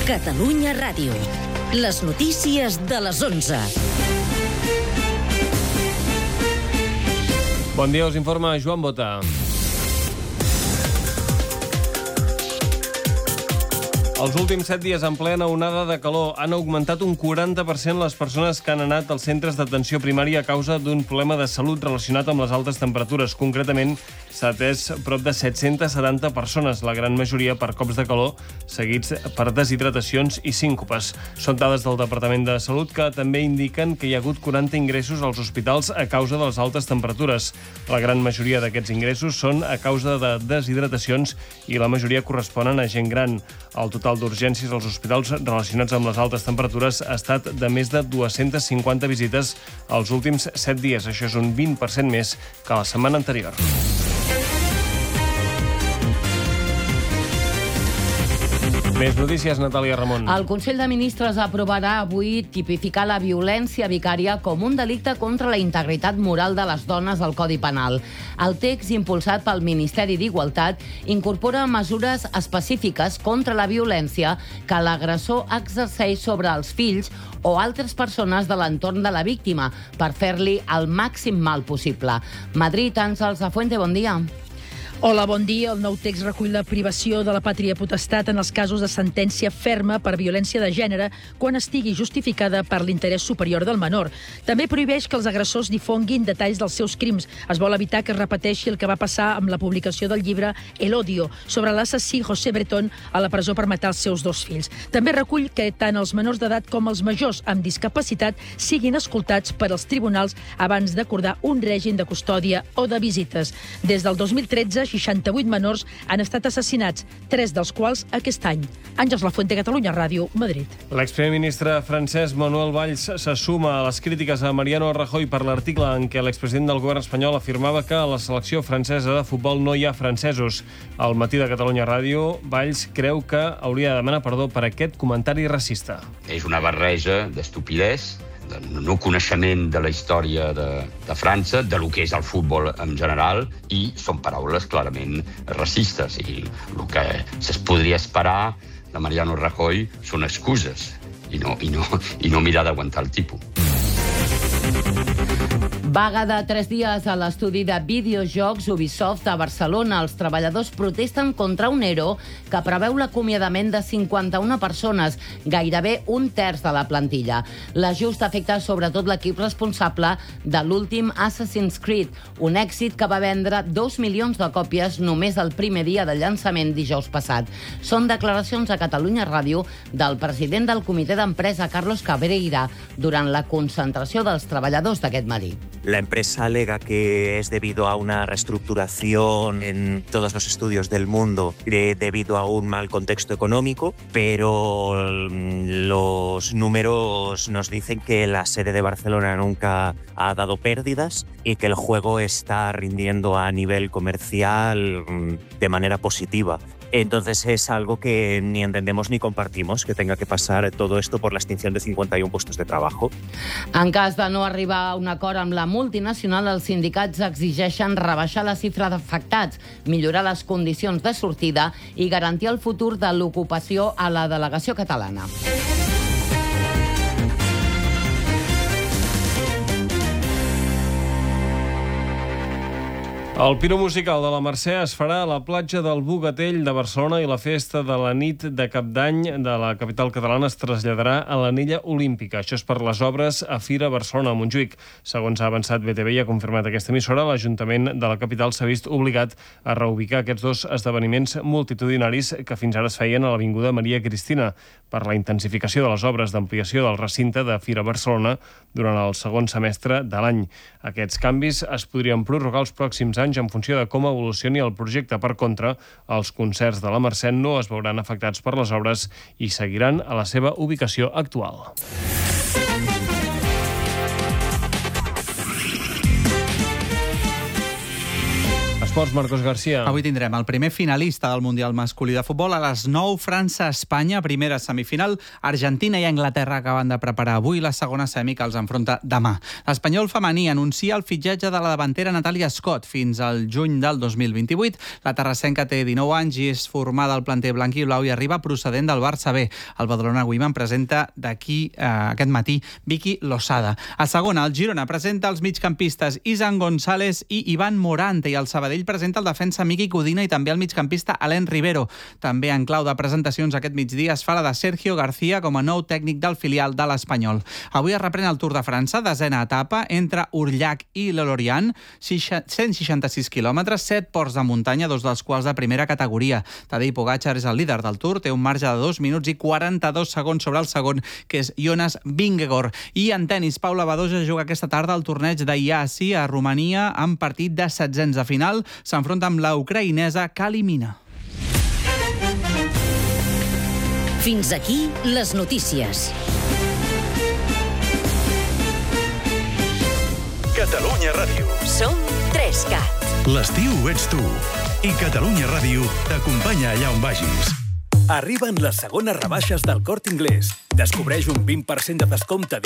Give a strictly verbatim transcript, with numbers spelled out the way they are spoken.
Catalunya Ràdio. Les notícies de les onze. Bon dia, us informa Joan Bota. Els últims set dies en plena onada de calor han augmentat un quaranta per cent les persones que han anat als centres d'atenció primària a causa d'un problema de salut relacionat amb les altes temperatures. Concretament, s'ha atès prop de set-centes setanta persones, la gran majoria per cops de calor, seguits per deshidratacions i síncopes. Són dades del Departament de Salut que també indiquen que hi ha hagut quaranta ingressos als hospitals a causa de les altes temperatures. La gran majoria d'aquests ingressos són a causa de deshidratacions i la majoria corresponen a gent gran. El total d'urgències als hospitals relacionats amb les altes temperatures ha estat de més de dues-centes cinquanta visites els últims set dies. Això és un vint per cent més que la setmana anterior. Més notícies, Natàlia Ramon. El Consell de Ministres aprovarà avui tipificar la violència vicària com un delicte contra la integritat moral de les dones al Codi Penal. El text, impulsat pel Ministeri d'Igualtat, incorpora mesures específiques contra la violència que l'agressor exerceix sobre els fills o altres persones de l'entorn de la víctima per fer-li el màxim mal possible. Madrid, Àngels Afuente, bon dia. Hola, bon dia. El nou text recull la privació de la pàtria potestat en els casos de sentència ferma per violència de gènere quan estigui justificada per l'interès superior del menor. També prohibeix que els agressors difonguin detalls dels seus crims. Es vol evitar que es repeteixi el que va passar amb la publicació del llibre El odio sobre l'assassí José Bretón a la presó per matar els seus dos fills. També recull que tant els menors d'edat com els majors amb discapacitat siguin escoltats per als tribunals abans d'acordar un règim de custòdia o de visites. Des del dos mil tretze, seixanta-vuit menors han estat assassinats, tres dels quals aquest any. Àngels Lafuente, Catalunya Ràdio, Madrid. L'exprimer ministre francès Manuel Valls se suma a les crítiques a Mariano Rajoy per l'article en què l'expresident del govern espanyol afirmava que a la selecció francesa de futbol no hi ha francesos. Al matí de Catalunya Ràdio, Valls creu que hauria de demanar perdó per aquest comentari racista. És una barreja d'estupidesa, de no coneixement de la història de, de França, de lo que és el futbol en general, i són paraules clarament racistes. I el que es podria esperar de Mariano Rajoy són excuses i no, i no, i no mirar d'aguantar el tipus. Vaga de tres dies a l'estudi de videojocs Ubisoft a Barcelona. Els treballadors protesten contra un ERO que preveu l'acomiadament de cinquanta-una persones, gairebé un terç de la plantilla. L'ajust afecta sobretot l'equip responsable de l'últim Assassin's Creed, un èxit que va vendre dos milions de còpies només el primer dia de llançament dijous passat. Són declaracions a Catalunya Ràdio del president del comitè d'empresa, Carlos Cabreira, durant la concentració dels treballadors d'aquest matí. La empresa alega que es debido a una reestructuración en todos los estudios del mundo de, debido a un mal contexto económico, pero los números nos dicen que la sede de Barcelona nunca ha dado pérdidas y que el juego está rindiendo a nivel comercial de manera positiva. Entonces es algo que ni entendemos ni compartimos, que tenga que pasar todo esto por la extinción de cinquanta i un puestos de trabajo. En cas de no arribar a un acord amb la multinacional, els sindicats exigeixen rebaixar la xifra d'afectats, millorar les condicions de sortida i garantir el futur de l'ocupació a la delegació catalana. El Piro Musical de la Mercè es farà a la platja del Bogatell de Barcelona i la festa de la nit de Cap d'Any de la capital catalana es traslladarà a l'Anella Olímpica. Això és per les obres a Fira Barcelona a Montjuïc. Segons ha avançat B T V i ha confirmat aquesta emissora, l'Ajuntament de la capital s'ha vist obligat a reubicar aquests dos esdeveniments multitudinaris que fins ara es feien a l'Avinguda Maria Cristina per la intensificació de les obres d'ampliació del recinte de Fira Barcelona durant el segon semestre de l'any. Aquests canvis es podrien prorrogar els pròxims anys en funció de com evolucioni el projecte. Per contra, els concerts de la Mercè no es veuran afectats per les obres i seguiran a la seva ubicació actual. esports, Marcos García. Avui tindrem el primer finalista del Mundial masculí de futbol. A les nou, França-Espanya, primera semifinal. Argentina i Anglaterra acaben de preparar avui la segona semi que els enfronta demà. L'Espanyol femení anuncia el fitxatge de la davantera Natàlia Scott fins al juny del dos mil vint-i-vuit. La terrassenca té dinou anys i és formada al planter blanc i blau i arriba procedent del Barça B. El Badalona Women presenta d'aquí eh, aquest matí Vicky Losada. A segona, el Girona presenta els migcampistes Isan González i Ivan Morante i el Sabadell presenta el defensa Miki Codina i també el migcampista Alain Rivero. També en clau de presentacions aquest migdia es fa la de Sergio García com a nou tècnic del filial de l'Espanyol. Avui es reprèn el Tour de França, desena etapa, entre Urllac i l'Olorian, cent seixanta-sis quilòmetres, set ports de muntanya, dos dels quals de primera categoria. Tadej Pogačar és el líder del Tour, té un marge de dos minuts i quaranta-dos segons sobre el segon, que és Jonas Vingegaard. I en tenis, Paula Badosa juga aquesta tarda al torneig de I A C I a Romania amb partit de setzents de final. S'enfronta amb la ucraïnesa Kalimina. Fins aquí les notícies. Catalunya Ràdio. Som tres cat. L'estiu ets tu. I Catalunya Ràdio t'acompanya allà on vagis. Arriben les segones rebaixes del Corte Inglés. Descobreix un vint per cent de descompte